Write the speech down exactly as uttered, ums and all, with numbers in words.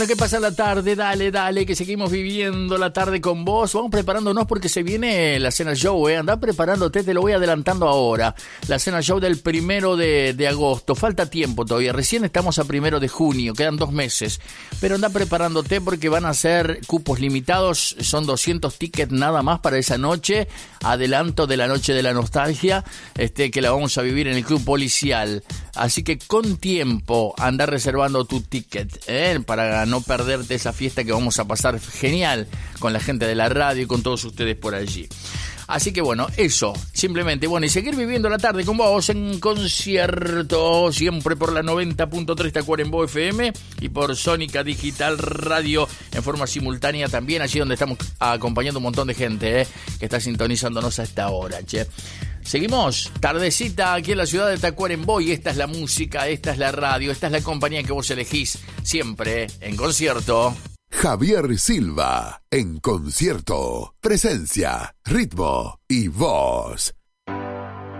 ¿Qué pasa la tarde? Dale, dale, que seguimos viviendo la tarde con vos. Vamos preparándonos porque se viene la cena show, ¿eh? Andá preparándote, te lo voy adelantando ahora. La cena show del primero de, de agosto. Falta tiempo todavía, recién estamos a primero de junio, quedan dos meses. Pero andá preparándote porque van a ser cupos limitados, son doscientos tickets nada más para esa noche. Adelanto de la noche de la nostalgia, este, que la vamos a vivir en el Club Policial. Así que con tiempo andá reservando tu ticket, ¿eh? Para no perderte esa fiesta que vamos a pasar genial con la gente de la radio y con todos ustedes por allí. Así que bueno, eso, simplemente, bueno, y seguir viviendo la tarde con vos en concierto, siempre por la noventa punto tres Tacuarembó F M y por Sónica Digital Radio en forma simultánea también, allí donde estamos acompañando un montón de gente, ¿eh? Que está sintonizándonos a esta hora, che. Seguimos, tardecita aquí en la ciudad de Tacuarembó y esta es la música, esta es la radio, esta es la compañía que vos elegís siempre en concierto. Javier Silva, en concierto, presencia, ritmo y voz.